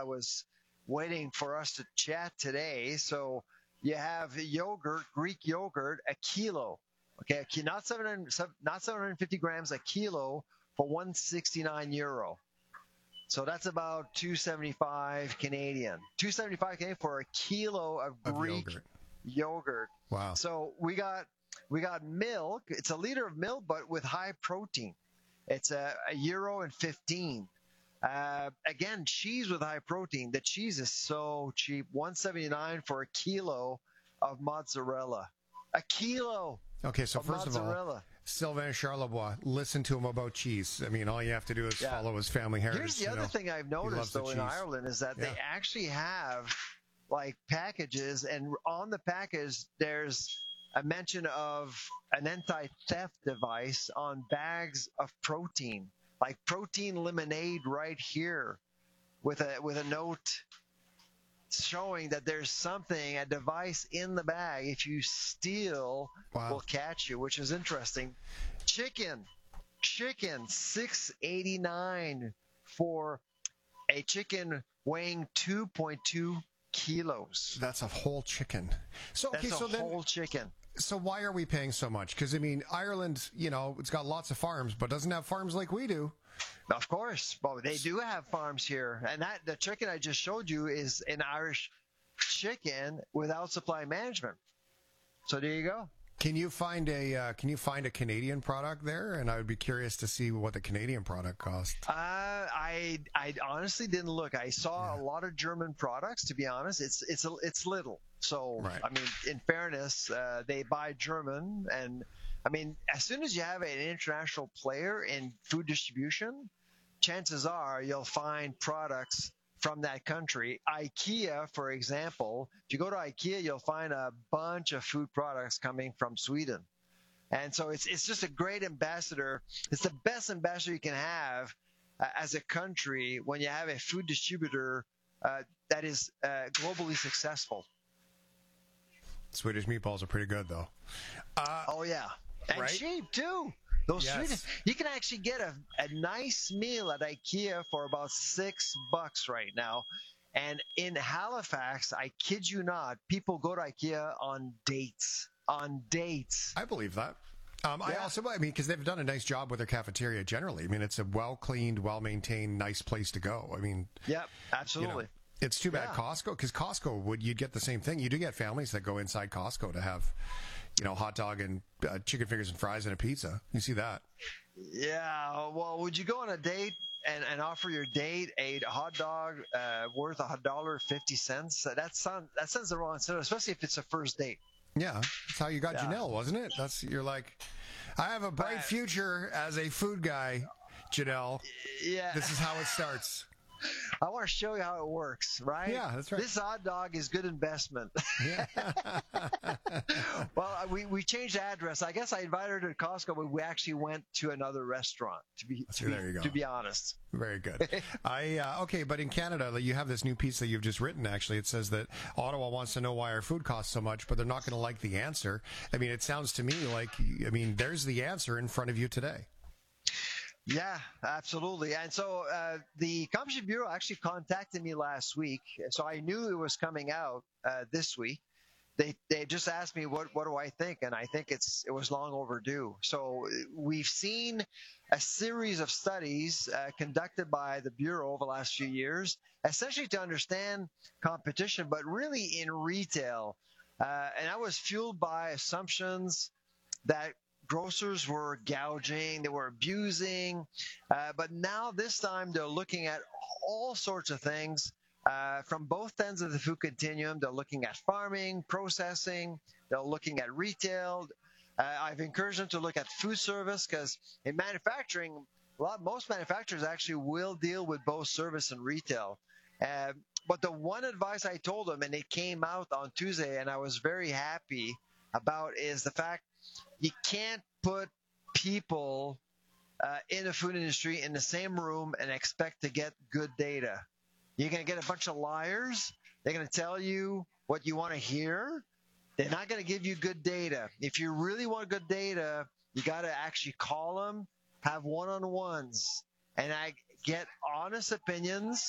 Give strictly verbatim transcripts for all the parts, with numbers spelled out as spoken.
I was waiting for us to chat today. So you have yogurt, Greek yogurt, a kilo. Okay, not seven hundred, not seven hundred fifty grams, a kilo for one hundred sixty-nine euro. So that's about two seventy-five Canadian. two seventy-five Canadian for a kilo of Greek of yogurt. yogurt. Wow. So we got we got milk. It's a liter of milk, but with high protein. It's a, a euro and fifteen. Uh, again, cheese with high protein. The cheese is so cheap. one seventy-nine for a kilo of mozzarella. A kilo. Okay, so of first mozzarella. of all, Sylvain Charlebois, listen to him about cheese. I mean, all you have to do is Yeah. follow his family heritage. Here's the you other know. thing I've He loves noticed, the though, in cheese. Ireland is that Yeah. they actually have, like, packages, and on the package, there's a mention of an anti-theft device on bags of protein, like protein lemonade right here with a with a note showing that there's something, a device in the bag. If you steal, Wow. will catch you, which is interesting. Chicken, chicken, six eighty-nine for a chicken weighing two point two kilos. That's a whole chicken. So okay, That's so a then, whole chicken. so why are we paying so much? Because I mean, Ireland, you know, it's got lots of farms, but doesn't have farms like we do. Of course, well, they do have farms here, and that the chicken I just showed you is an Irish chicken without supply management. So there you go. Can you find a uh, Can you find a Canadian product there? And I would be curious to see what the Canadian product costs. Uh, I I honestly didn't look. I saw Yeah. a lot of German products. To be honest, it's it's a, it's little. So Right. I mean, in fairness, uh, they buy German, and I mean, as soon as you have an international player in food distribution, chances are you'll find products from that country. IKEA, for example, if you go to IKEA, you'll find a bunch of food products coming from Sweden. And so it's it's just a great ambassador. It's the best ambassador you can have uh, as a country when you have a food distributor uh, that is uh, globally successful. Swedish meatballs are pretty good, though. Uh, Oh, yeah. And Right? cheap, too. Those Yes. Swedish, you can actually get a, a nice meal at IKEA for about six bucks right now. And in Halifax, I kid you not, people go to IKEA on dates. On dates. I believe that. Um, I Yeah. also, I mean, because they've done a nice job with their cafeteria generally. I mean, it's a well cleaned, well maintained, nice place to go. I mean, Yep, you absolutely. know, it's too bad Yeah. Costco, because Costco would you'd get the same thing. You do get families that go inside Costco to have, you know, hot dog and uh, chicken fingers and fries and a pizza. You see that? Yeah, well, would you go on a date and, and offer your date a hot dog uh, worth a dollar fifty cents? That sounds that sounds the wrong sentence, especially if it's a first date. Yeah, that's how you got Yeah. Janelle, wasn't it? That's you're like, I have a bright But- future as a food guy, Janelle. Yeah, This is how it starts. I want to show you how it works, right? Yeah, that's right. This hot dog is good investment. Yeah. Well, we, we changed the address. I guess I invited her to Costco, but we actually went to another restaurant. To be to, there you be, go. to be honest. Very good. I uh, okay, but in Canada, like, you have this new piece that you've just written. Actually, it says that Ottawa wants to know why our food costs so much, but they're not going to like the answer. I mean, it sounds to me like, I mean, there's the answer in front of you today. Yeah, absolutely. And so uh, the Competition Bureau actually contacted me last week, so I knew it was coming out uh, this week. They they just asked me what what do I think, and I think it's it was long overdue. So we've seen a series of studies uh, conducted by the Bureau over the last few years, essentially to understand competition, but really in retail. Uh, and that was fueled by assumptions that grocers were gouging, they were abusing, uh, but now this time they're looking at all sorts of things uh, from both ends of the food continuum. They're looking at farming, processing, they're looking at retail. Uh, I've encouraged them to look at food service because in manufacturing, a lot, most manufacturers actually will deal with both service and retail. Uh, but the one advice I told them, and it came out on Tuesday, and I was very happy about, is the fact you can't put people uh, in the food industry in the same room and expect to get good data. You're going to get a bunch of liars. They're going to tell you what you want to hear. They're not going to give you good data. If you really want good data, you got to actually call them, have one-on-ones, and I get honest opinions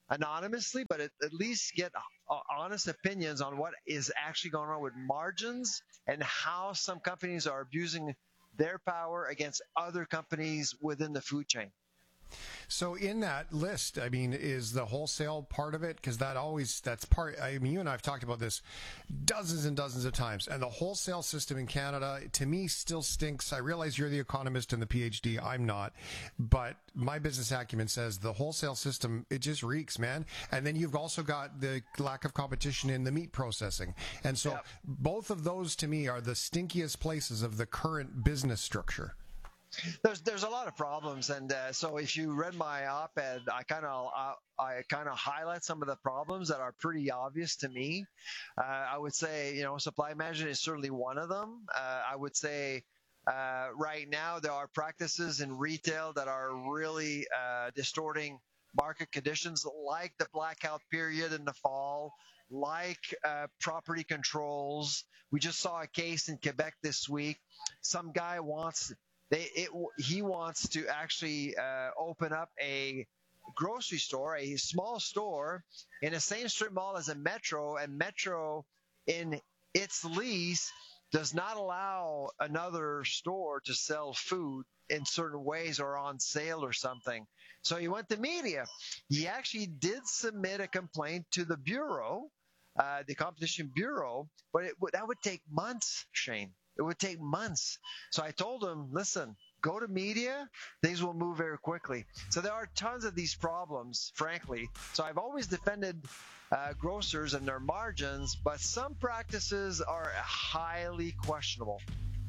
anonymously, but at, at least get uh, honest opinions on what is actually going on with margins and how some companies are abusing their power against other companies within the food chain. So in that list, I mean, is the wholesale part of it? Because that always, that's part, I mean, you and I have talked about this dozens and dozens of times. And the wholesale system in Canada, to me, still stinks. I realize you're the economist and the PhD. I'm not. But my business acumen says the wholesale system, it just reeks, man. And then you've also got the lack of competition in the meat processing. And so yep. both of those, to me, are the stinkiest places of the current business structure. There's there's a lot of problems, and uh, so if you read my op-ed, I kind of I, I kind of highlight some of the problems that are pretty obvious to me. Uh, I would say, you know, supply management is certainly one of them. Uh, I would say uh, right now there are practices in retail that are really uh, distorting market conditions, like the blackout period in the fall, like uh, property controls. We just saw a case in Quebec this week. Some guy wants. They, it, he wants to actually uh, open up a grocery store, a small store in the same strip mall as a Metro, and Metro in its lease does not allow another store to sell food in certain ways or on sale or something. So he went to media. He actually did submit a complaint to the Bureau, uh, the Competition Bureau, but it, that would take months, Shane. It would take months. So I told him, listen, go to media. Things will move very quickly. So there are tons of these problems, frankly. So I've always defended uh, grocers and their margins, but some practices are highly questionable.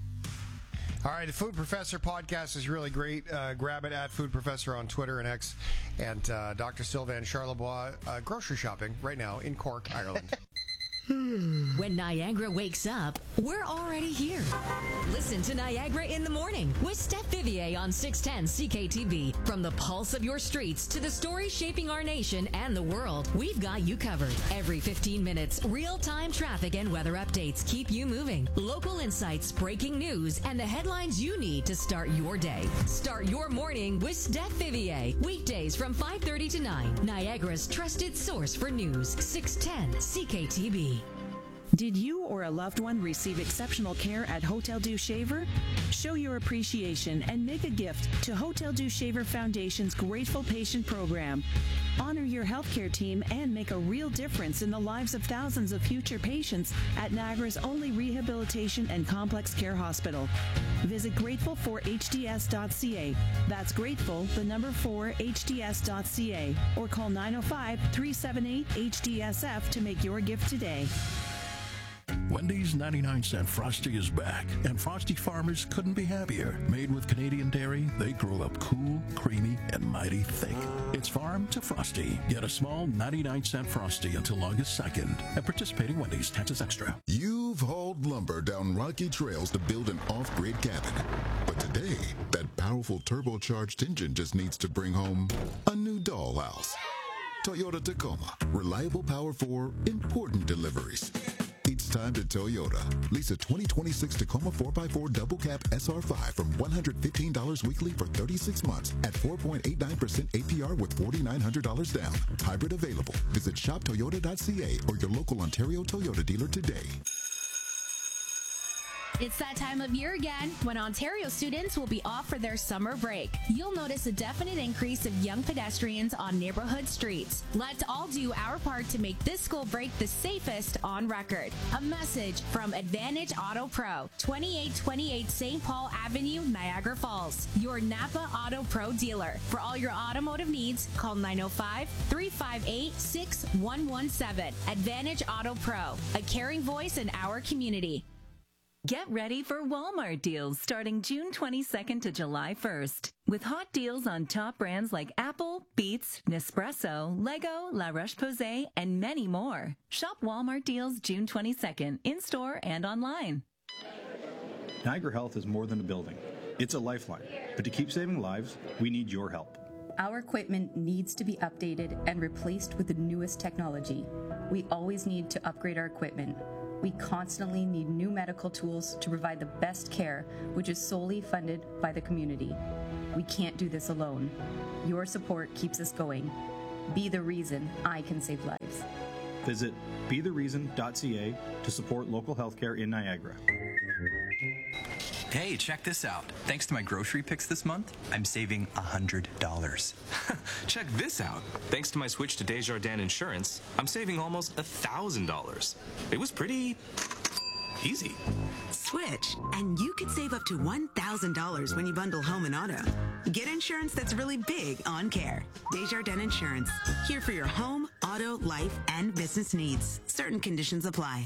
All right, the Food Professor podcast is really great. Uh, grab it at Food Professor on Twitter and X. And uh, Doctor Sylvain Charlebois, uh, grocery shopping right now in Cork, Ireland. When Niagara wakes up, we're already here. Listen to Niagara in the Morning with Steph Vivier on six ten C K T V. From the pulse of your streets to the stories shaping our nation and the world, we've got you covered. Every fifteen minutes, real-time traffic and weather updates keep you moving. Local insights, breaking news, and the headlines you need to start your day. Start your morning with Steph Vivier. Weekdays from five thirty to nine. Niagara's trusted source for news. six ten C K T V. Did you or a loved one receive exceptional care at Hotel Dieu Shaver? Show your appreciation and make a gift to Hotel Dieu Shaver Foundation's Grateful Patient Program. Honor your healthcare team and make a real difference in the lives of thousands of future patients at Niagara's only rehabilitation and complex care hospital. Visit grateful for h d s dot c a. That's grateful, the number four, h d s dot c a. Or call nine oh five, three seven eight, H D S F to make your gift today. Wendy's ninety-nine cent Frosty is back, and Frosty farmers couldn't be happier. Made with Canadian dairy, they grow up cool, creamy, and mighty thick. It's farm to Frosty. Get a small ninety-nine cent Frosty until August second at participating Wendy's, taxes extra. You've hauled lumber down rocky trails to build an off-grid cabin. But today, that powerful turbocharged engine just needs to bring home a new dollhouse. Toyota Tacoma. Reliable power for important deliveries. It's time to Toyota. Lease a twenty twenty-six Tacoma four by four double cab S R five from one hundred fifteen dollars weekly for thirty-six months at four point eight nine percent A P R with four thousand nine hundred dollars down. Hybrid available. Visit shop toyota dot c a or your local Ontario Toyota dealer today. It's that time of year again when Ontario students will be off for their summer break. You'll notice a definite increase of young pedestrians on neighborhood streets. Let's all do our part to make this school break the safest on record. A message from Advantage Auto Pro, twenty-eight twenty-eight Saint Paul Avenue, Niagara Falls, your Napa Auto Pro dealer. For all your automotive needs, call nine oh five, three five eight, six one one seven. Advantage Auto Pro, a caring voice in our community. Get ready for Walmart deals starting June twenty-second to July first. With hot deals on top brands like Apple, Beats, Nespresso, Lego, La Roche-Posay, and many more. Shop Walmart deals June twenty-second, in-store and online. Niagara Health is more than a building. It's a lifeline. But to keep saving lives, we need your help. Our equipment needs to be updated and replaced with the newest technology. We always need to upgrade our equipment. We constantly need new medical tools to provide the best care, which is solely funded by the community. We can't do this alone. Your support keeps us going. Be the reason I can save lives. Visit be the reason dot c a to support local healthcare in Niagara. Hey, check this out. Thanks to my grocery picks this month, I'm saving one hundred dollars. Check this out. Thanks to my switch to Desjardins Insurance, I'm saving almost one thousand dollars. It was pretty easy. Switch, and you could save up to one thousand dollars when you bundle home and auto. Get insurance that's really big on care. Desjardins Insurance, here for your home, auto, life, and business needs. Certain conditions apply.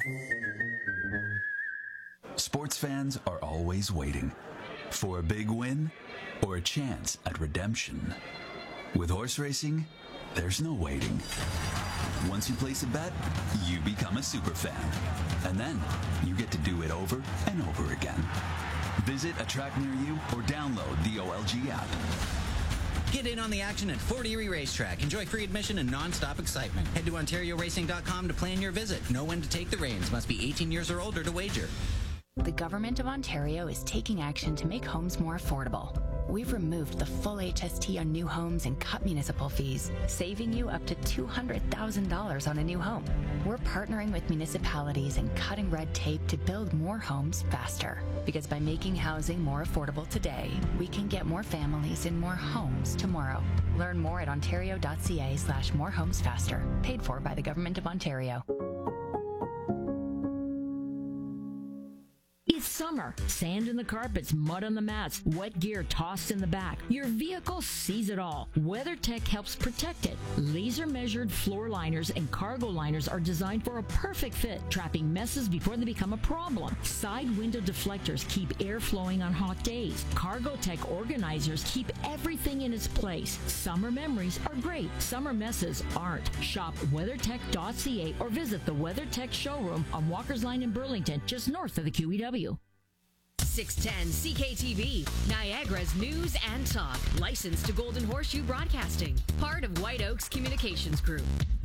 Sports fans are always waiting for a big win or a chance at redemption. With horse racing, there's no waiting. Once you place a bet, you become a super fan. And then you get to do it over and over again. Visit a track near you or download the O L G app. Get in on the action at Fort Erie Racetrack. Enjoy free admission and non-stop excitement. Head to ontario racing dot com to plan your visit. Know when to take the reins. Must be eighteen years or older to wager. The Government of Ontario is taking action to make homes more affordable. We've removed the full H S T on new homes and cut municipal fees, saving you up to two hundred thousand dollars on a new home. We're partnering with municipalities and cutting red tape to build more homes faster. Because by making housing more affordable today, we can get more families in more homes tomorrow. Learn more at ontario dot c a slash more homes faster. Paid for by the Government of Ontario. It's summer. Sand in the carpets, mud on the mats, wet gear tossed in the back. Your vehicle sees it all. WeatherTech helps protect it. Laser-measured floor liners and cargo liners are designed for a perfect fit, trapping messes before they become a problem. Side window deflectors keep air flowing on hot days. Cargotech organizers keep everything in its place. Summer memories are great. Summer messes aren't. Shop weathertech dot c a or visit the WeatherTech showroom on Walker's Line in Burlington, just north of the Q E W. six ten C K T V, Niagara's news and talk. Licensed to Golden Horseshoe Broadcasting. Part of White Oaks Communications Group.